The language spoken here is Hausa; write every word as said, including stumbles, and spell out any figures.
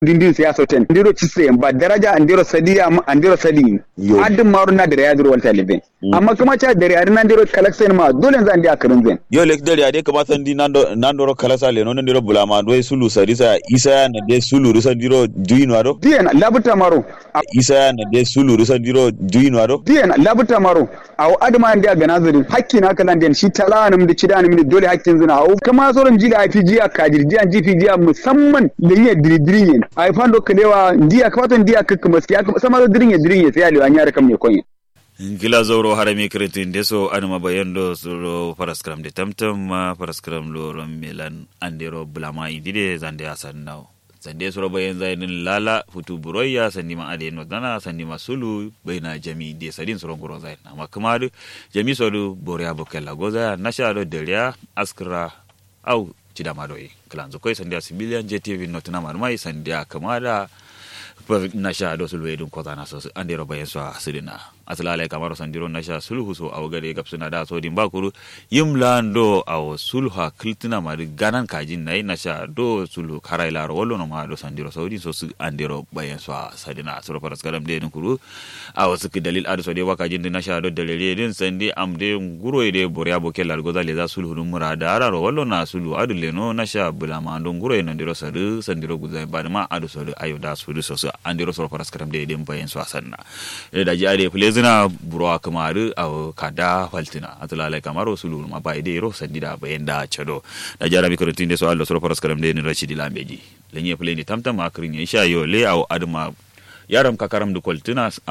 dindin sai asoten ndiro cisse ba daraja andiro sadiya andiro sadi adin maruna da ya duro walta libe amma kuma cha da ya nan diro collection ma dole zan dia karin zen yo lek da ya de kuma san di nando nando kalasa le non ndiro bulama do sulu sarisa isa na de sulu rusa diro duino ado bien labuta maro isa na de sulu rusa diro duino ado bien labuta maro aw adama ndia ga nazari hakki na kalan den shi talanum da cidani mini dole hakkin zina aw kuma soron jida I P G a kajirjiyan G P G musamman da yin diridirin ai fando kalewa ndiya kafaton ndiya kakka maskiya sama dirin ya dirin ya sai aliwa nyara kam ne konye gila zoro harami kretin deso anuma bayendo suro paraskram de tamtam ma paraskram lo milan andero blama idide zande asannaw zande suro bayen zainin lala futu buroya sandi ma ade no dana sandi ma sulu bayna jami de sadin suro goro zain amma kuma jami sodu boria bokella goza nasha do deria askra au cidama doyi klanzo koy sandia civilian J T V notina marmai sandia kamada nasha do sulwe dun kota na so andero bayen so sidina atlale kamaro sandiro nasha sulhu so awgade gapsuna da so din bakuru yimlando aw sulha kiltina mari ganan kajin nay nasha do sulhu karaila ro wollo no ma do sandiro so din so andero bayen so sadina so paras garam de kuru aw sik dalil adu so de wakajin din nasha do dalile din sandi amde nguro de borya bokella goza le za sulhu dum murada ro wollo na sulhu adu le no nasha bulama ndo nguro en ndiro sadu sandiro guzai badma adu so ayo da su so andiro so paras garam de din bayen so sanna da ji ade plezina buro kamaru aw kada faltina atulale kamaro sulul ma bayde ro sandida bayenda chado da jara mi korotinde so allo so paras garam de ni rachidi lambeji lenye pleni tamtam akrin insha yo le aw adma yaram kakaram du koltina